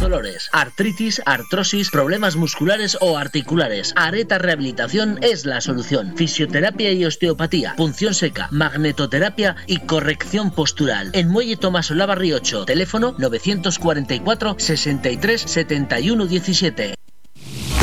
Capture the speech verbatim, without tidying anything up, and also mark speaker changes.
Speaker 1: dolores, artritis, artrosis, problemas musculares o articulares. Areta Rehabilitación es la solución. Fisioterapia y osteopatía, punción seca, magnetoterapia y corrección postural. En Muelle Tomás Olavarri ocho, teléfono novecientos cuarenta y cuatro, sesenta y tres, setenta y uno diecisiete.